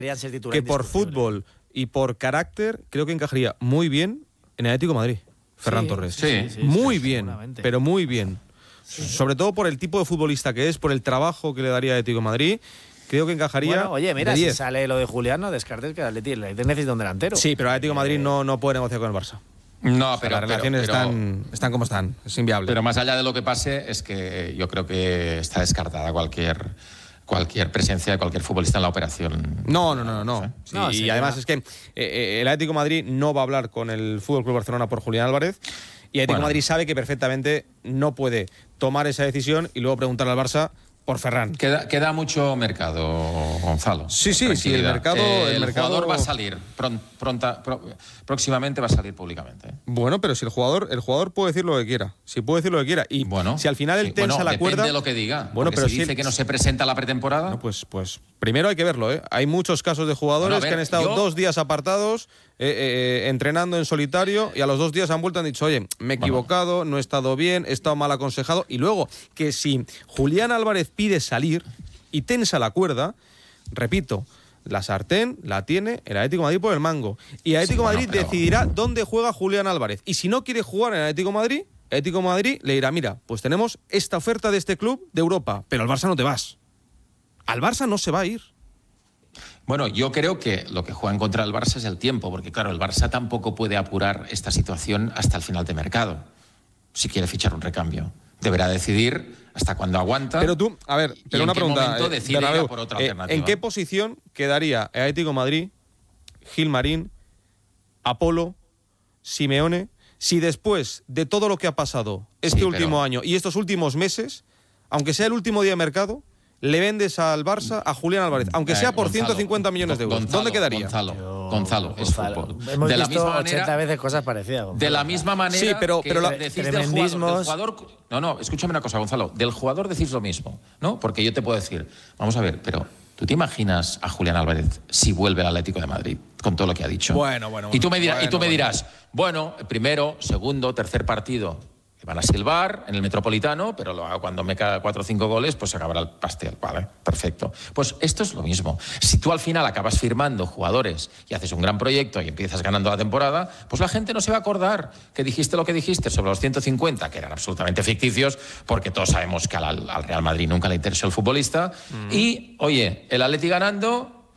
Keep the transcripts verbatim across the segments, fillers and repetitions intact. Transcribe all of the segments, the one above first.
que por fútbol y por carácter creo que encajaría muy bien en el Atlético de Madrid, Ferran sí, Torres. Sí, sí, muy sí, bien, pero muy bien. Sí. Sobre todo por el tipo de futbolista que es, por el trabajo que le daría al Atlético de Madrid. Creo que encajaría. Bueno, oye, mira, de si diez. sale lo de Julián, no descartes que el Atlético necesita un delantero. Sí, pero el Atlético de Madrid no, no puede negociar con el Barça. No, o sea, pero las relaciones pero, pero, están, están como están, es inviable. Pero más allá de lo que pase, es que yo creo que está descartada cualquier cualquier presencia de cualquier futbolista en la operación. No, no, no, no. Sí, no y sí, además no. es que eh, eh, el Atlético de Madrid no va a hablar con el F C Barcelona por Julián Álvarez. Y el Atlético de Bueno. Madrid sabe que perfectamente no puede tomar esa decisión y luego preguntarle al Barça por Ferran. Queda, queda mucho mercado, Gonzalo. Sí, sí, sí, el mercado... Eh, el, el mercado... jugador va a salir, pron, pronta, pro, próximamente va a salir públicamente. ¿eh? Bueno, pero si el jugador el jugador puede decir lo que quiera, si puede decir lo que quiera. Y bueno, si al final él sí, tensa bueno, la depende cuerda... de lo que diga. Bueno, pero si dice él... que no se presenta a la pretemporada... No, pues, pues primero hay que verlo, ¿eh? Hay muchos casos de jugadores bueno, ver, que han estado yo... dos días apartados, eh, eh, entrenando en solitario, y a los dos días han vuelto y han dicho, oye, me he equivocado, bueno. no he estado bien, he estado mal aconsejado. Y luego, que si Julián Álvarez pide salir y tensa la cuerda, repito, la sartén la tiene el Atlético de Madrid por el mango. Y el Atlético de sí, Madrid bueno, pero... decidirá dónde juega Julián Álvarez. Y si no quiere jugar en el Atlético de Madrid, el Atlético de Madrid le dirá, mira, pues tenemos esta oferta de este club de Europa, pero al Barça no te vas. Al Barça no se va a ir. Bueno, yo creo que lo que juega en contra del Barça es el tiempo, porque claro, el Barça tampoco puede apurar esta situación hasta el final de mercado, si quiere fichar un recambio. Deberá decidir hasta cuándo aguanta. Pero tú, a ver, pero una pregunta. Eh, decide Bernabéu, ir por otra eh, alternativa. ¿En qué posición quedaría el Atlético de Madrid, Gilmarín, Apolo, Simeone, si después de todo lo que ha pasado este sí, último pero... año y estos últimos meses, aunque sea el último día de mercado, le vendes al Barça a Julián Álvarez, aunque sea por Gonzalo, ciento cincuenta millones de euros? Gonzalo, ¿Dónde quedaría? Gonzalo, Yo, Gonzalo, es Gonzalo. fútbol. Hemos de la visto misma manera, ochenta veces cosas parecidas, Gonzalo. De la misma manera sí, pero, que pero la, decís del jugador, del jugador... No, no, escúchame una cosa, Gonzalo. Del jugador decís lo mismo, ¿no? Porque yo te puedo decir, vamos a ver, pero ¿tú te imaginas a Julián Álvarez si vuelve al Atlético de Madrid con todo lo que ha dicho? Bueno, bueno, Y tú me dirás, bueno, y tú me bueno. dirás bueno, primero, segundo, tercer partido... Van a silbar en el Metropolitano, pero lo hago cuando me cae cuatro o cinco goles, pues se acabará el pastel. Vale, perfecto. Pues esto es lo mismo. Si tú al final acabas firmando jugadores y haces un gran proyecto y empiezas ganando la temporada, pues la gente no se va a acordar que dijiste lo que dijiste sobre los ciento cincuenta, que eran absolutamente ficticios, porque todos sabemos que al, al Real Madrid nunca le interesó el futbolista. Mm. Y, oye, el Atleti ganando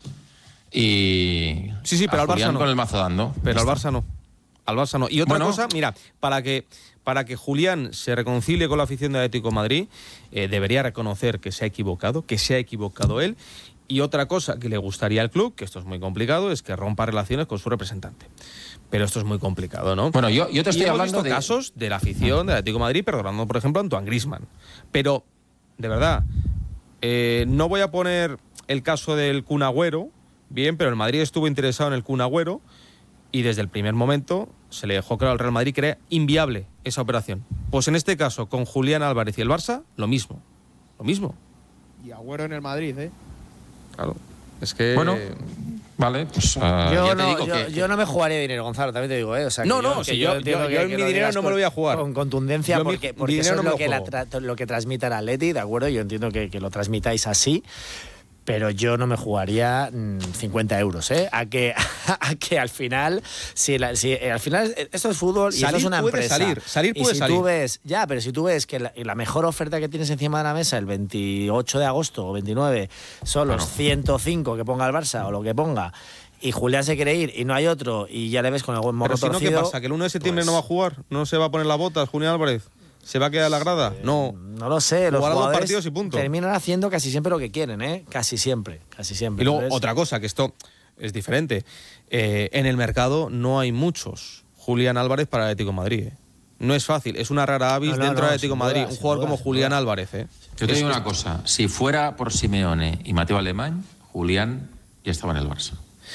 y... Sí, sí, pero al Barça no. Con el mazo dando. Pero al Barça no. Al Barça no. Y otra bueno, cosa, mira, para que... Para que Julián se reconcilie con la afición del Atlético de Madrid, eh, debería reconocer que se ha equivocado, que se ha equivocado él. Y otra cosa que le gustaría al club, que esto es muy complicado, es que rompa relaciones con su representante. Pero esto es muy complicado, ¿no? Bueno, yo, yo te estoy y hemos hablando visto de casos de la afición del Atlético de Madrid, perdonando, por ejemplo, a Antoine Griezmann. Pero, de verdad, eh, no voy a poner el caso del Kun Agüero, bien, pero el Madrid estuvo interesado en el Kun Agüero y desde el primer momento se le dejó claro al Real Madrid que era inviable esa operación. Pues en este caso, con Julián Álvarez y el Barça, lo mismo. Lo mismo. Y Agüero en el Madrid, ¿eh? Claro. Es que... Bueno, vale, pues... Uh, yo, ya no, te digo yo, que, yo no me jugaría dinero, Gonzalo, también te digo, ¿eh? O sea, no, que no, yo, si que yo, yo, entiendo yo, que, yo que en mi lo dinero digas no me lo voy a jugar. Con contundencia, yo porque, mi, porque mi eso es no lo, lo que la tra lo que transmite el Atleti, ¿de acuerdo? Yo entiendo que, que lo transmitáis así. Pero yo no me jugaría mmm, cincuenta euros, ¿eh? A que, a que al final, si, la, si al final esto es fútbol y salir esto es una puede empresa. Salir, salir y puede si salir. tú ves, ya, pero si tú ves que la, la mejor oferta que tienes encima de la mesa el veintiocho de agosto o veintinueve son los bueno. ciento cinco que ponga el Barça o lo que ponga, y Julián se quiere ir y no hay otro y ya le ves con el buen morro pero si torcido. no, ¿qué pasa? ¿Que el uno de septiembre pues... no va a jugar? ¿No se va a poner las botas Julián Álvarez? ¿Se va a quedar a la grada? Eh, no. No lo sé. Los jugadores dos partidos y punto. Terminan haciendo casi siempre lo que quieren, ¿eh? Casi siempre, casi siempre. Y luego, Entonces... otra cosa, que esto es diferente. Eh, en el mercado no hay muchos Julián Álvarez para el Atlético de Madrid, ¿eh? No es fácil, es una rara avis no, no, dentro no, del Atlético de Madrid. Duda, un jugador duda, como Julián duda. Álvarez, ¿eh? Yo te digo una cosa. Si fuera por Simeone y Mateo Alemán, Julián ya estaba en el Barça.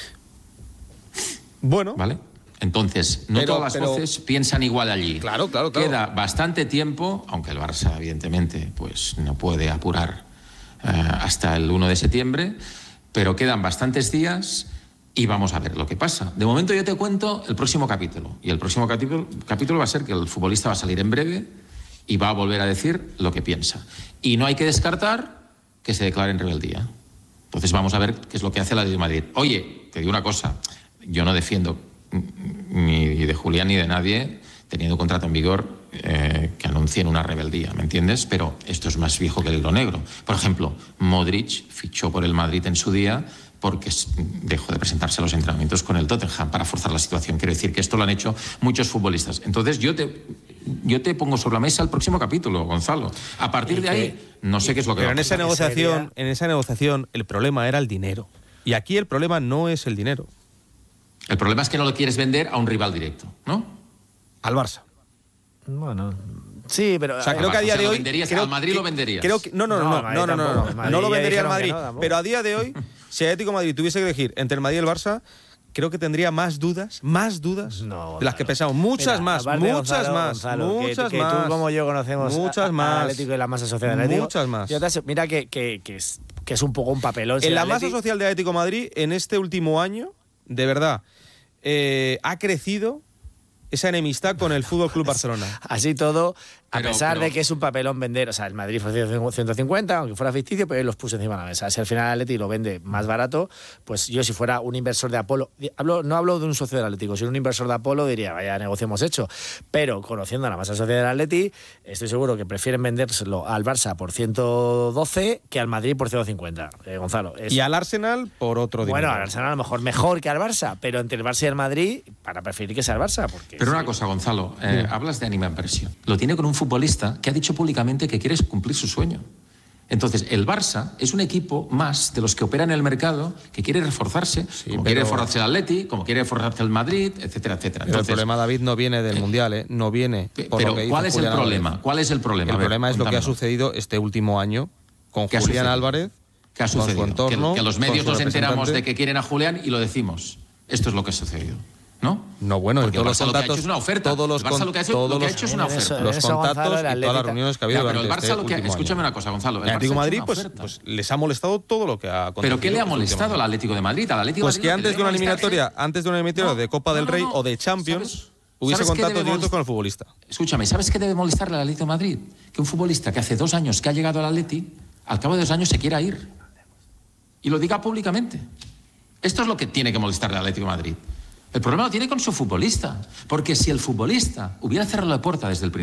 Bueno. ¿Vale? Entonces, no pero, todas las pero, voces piensan igual allí. Claro, claro, claro. Queda bastante tiempo, aunque el Barça, evidentemente, pues no puede apurar uh, hasta el uno de septiembre, pero quedan bastantes días y vamos a ver lo que pasa. De momento yo te cuento el próximo capítulo. Y el próximo capítulo, capítulo va a ser que el futbolista va a salir en breve y va a volver a decir lo que piensa. Y no hay que descartar que se declare en rebeldía. Entonces vamos a ver qué es lo que hace el Atlético de Madrid. Oye, te digo una cosa, yo no defiendo ni de Julián ni de nadie, teniendo contrato en vigor, eh, que anuncien una rebeldía, ¿me entiendes? Pero esto es más viejo que el hilo negro. Por ejemplo, Modric fichó por el Madrid en su día porque dejó de presentarse a los entrenamientos con el Tottenham para forzar la situación. Quiero decir que esto lo han hecho muchos futbolistas. Entonces yo te, yo te pongo sobre la mesa el próximo capítulo, Gonzalo. A partir de ahí, no sé qué es lo que Pero va a en esa pasar. negociación, en esa negociación, el problema era el dinero. Y aquí el problema no es el dinero. El problema es que no lo quieres vender a un rival directo, ¿no? Al Barça. Bueno, sí, pero... O sea, eh, creo que a día o sea, de ¿lo hoy... venderías creo al Madrid que- lo venderías? Creo que, no, no, no, No, no, al Madrid no, no, no, tampoco. no, Al Madrid no lo ya vendería al dijeron que Madrid. no, tampoco. Pero a día de hoy, si el Atlético de Madrid tuviese que elegir entre el Madrid y el Barça, creo que tendría más dudas, más dudas No, de las que Gonzalo. pensamos. Muchas Mira, más, aparte, muchas Gonzalo, más, Gonzalo, que- muchas que, más. tú como yo conocemos muchas a- a- más. al Atlético y la masa social del Atlético. Muchas más. Yo te- mira que, que, que, es, que es un poco un papelón. si En el la masa Atleti- social de Atlético de Madrid, en este último año, de verdad, eh, ha crecido esa enemistad con el Fútbol Club Barcelona. Así todo, a Pero- pesar pero- de que es un papelón vender, o sea, el Madrid fue ciento cincuenta, aunque fuera ficticio, pero él los puso encima de la mesa. Si al final el Atleti lo vende más barato, pues yo si fuera un inversor de Apolo, hablo, no hablo de un socio del Atlético, si un inversor de Apolo diría, vaya negocio hemos hecho. Pero conociendo a la masa social del Atleti, estoy seguro que prefieren vendérselo al Barça por ciento doce que al Madrid por ciento cincuenta. Eh, Gonzalo. Es, Y al Arsenal por otro dinero. bueno, al Arsenal a lo mejor mejor que al Barça, pero entre el Barça y el Madrid, para preferir que sea el Barça. Porque Pero una sí. cosa, Gonzalo, eh, hablas de animadversión. Lo tiene con un futbolista que ha dicho públicamente que quiere cumplir su sueño. Entonces, el Barça es un equipo más de los que operan en el mercado, que quiere reforzarse, como pero- quiere reforzarse el Atleti, como quiere reforzarse el Madrid, etcétera, etcétera. Pero el Entonces, problema, David, no viene del Mundial, ¿eh? No viene pe- por pero lo que hizo ¿cuál es el Julián problema? Álvarez. ¿Cuál es el problema? El A ver, problema es lo que ha cuéntamelo. sucedido este último año con ¿Qué ha Julián sucedido? Álvarez, ¿Qué ha con su sucedido? entorno, que, que los con medios su nos enteramos representante. de que quieren a Julián y lo decimos. Esto es lo que ha sucedido, ¿no? No, bueno, y Porque todos el los Barça lo que ha contactos, hecho es una oferta. todos los El Barça con- lo que ha hecho, todos lo que ha los- hecho es una En eso- oferta. en los eso, contactos Gonzalo, el y todas las Atlético- reuniones que ha habido Ya, pero el durante Barça este lo que último escúchame año. una cosa, Gonzalo. El, El Barça Atlético de ha hecho Madrid, una pues, oferta. pues les ha molestado todo lo que ha acontecido. ¿Pero qué le ha este último molestado al año. Atlético de Madrid? Al Atlético Pues de que Madrid antes lo de una debe molestar eliminatoria, que- antes de una eliminatoria No, de Copa no, del no, Rey no. o de Champions, ¿Sabes? hubiese ¿Sabes qué contactos debe directos molest- con el futbolista. Escúchame, ¿sabes qué debe molestarle al Atlético de Madrid? Que un futbolista que hace dos años que ha llegado al Atleti, al cabo de dos años se quiera ir. Y lo diga públicamente. Esto es lo que tiene que molestarle al Atlético de Madrid. El problema lo tiene con su futbolista. Porque si el futbolista hubiera cerrado la puerta desde el principio,